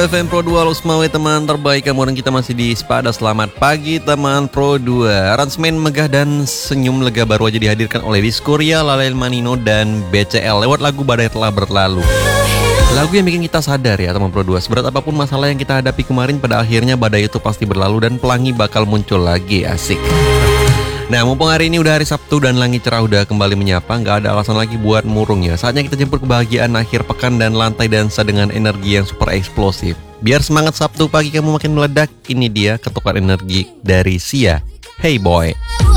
FM Pro 2, lo semua teman terbaik kamu, dan kita masih di Spada. Selamat pagi teman Pro 2. Aransemen megah dan senyum lega baru aja dihadirkan oleh Diskoria, Lalel Manino, dan BCL lewat lagu Badai Telah Berlalu. Lagu yang bikin kita sadar ya teman Pro 2, seberat apapun masalah yang kita hadapi kemarin, pada akhirnya badai itu pasti berlalu dan pelangi bakal muncul lagi. Asik. Nah, mumpung hari ini udah hari Sabtu dan langit cerah udah kembali menyapa, nggak ada alasan lagi buat murung ya. Saatnya kita jemput kebahagiaan akhir pekan dan lantai dansa dengan energi yang super eksplosif. Biar semangat Sabtu pagi kamu makin meledak, ini dia ketukan energi dari Sia. Hey boy.